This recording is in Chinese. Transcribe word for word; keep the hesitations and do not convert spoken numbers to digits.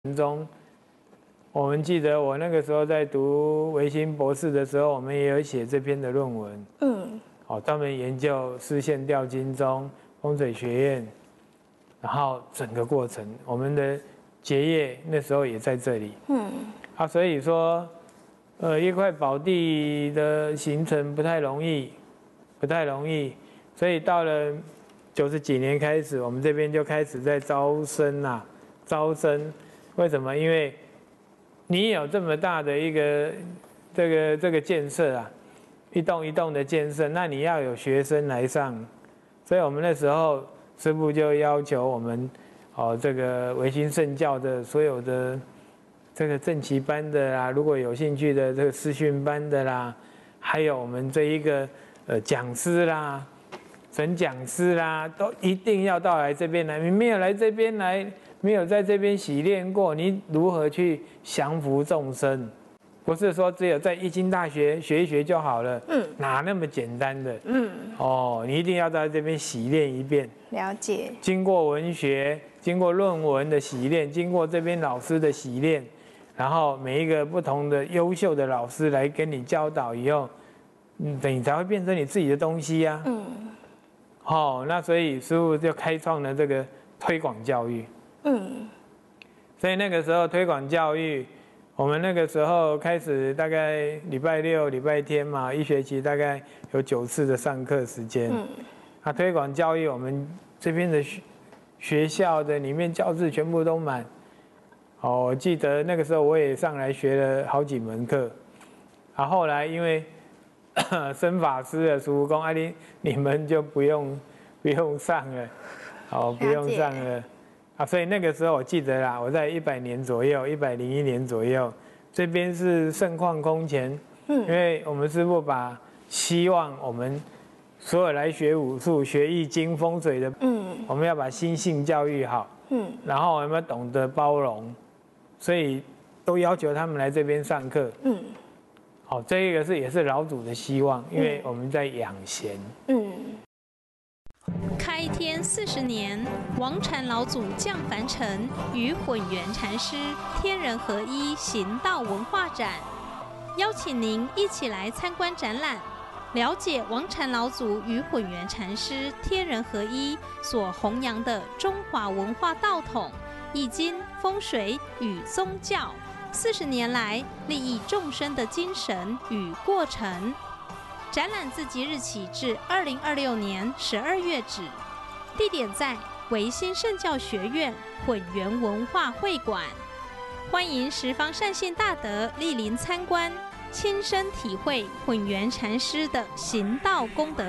中，我们记得我那个时候在读维新博士的时候，我们也有写这篇的论文。嗯，哦，专门研究丝线吊金钟、风水学院，然后整个过程，我们的结业那时候也在这里。嗯，啊，所以说，呃，一块宝地的形成不太容易，不太容易，所以到了九十几年开始，我们这边就开始在招生啊，招生。为什么？因为你有这么大的一个这个这个建设啊，一栋一栋的建设，那你要有学生来上，所以我们那时候师父就要求我们，哦，这个维新圣教的所有的这个正旗班的啦，如果有兴趣的这个师训班的啦，还有我们这一个呃讲师啦、准讲师啦，都一定要到来这边来。你没有来这边来。没有在这边洗练过，你如何去降服众生？不是说只有在易经大学学一学就好了，嗯，哪那么简单的？嗯，哦，你一定要在这边洗练一遍， 了解。经过文学、经过论文的洗练，经过这边老师的洗练，然后每一个不同的优秀的老师来跟你教导以后，嗯，你才会变成你自己的东西呀、啊。嗯，哦，那所以师父就开创了这个推广教育。嗯，所以那个时候推广教育，我们那个时候开始大概礼拜六、礼拜天嘛，一学期大概有九次的上课时间。嗯，啊，推广教育，我们这边的学学校的里面教室全部都满。哦，我记得那个时候我也上来学了好几门课，啊，后来因为生法师的师父说，啊，你你们就不用不用上了，哦，不用上了。啊，所以那个时候我记得啦，我在一百年左右，一百零一年左右，这边是盛况空前。嗯，因为我们师父把希望我们所有来学武术、学易经、风水的，嗯，我们要把心性教育好，嗯，然后我们要懂得包容，所以都要求他们来这边上课。嗯，好，这一个是也是老祖的希望，因为我们在养贤。嗯。 开天四十年，王禅老祖降凡尘，与混元禅师天人合一行道文化展，邀请您一起来参观展览，了解王禅老祖与混元禅师天人合一所弘扬的中华文化道统、易经、风水与宗教四十年来利益众生的精神与过程。展览自即日起至二零二六年十二月止，地点在维新圣教学院混元文化会馆，欢迎十方善信大德莅临参观，亲身体会混元禅师的行道功德。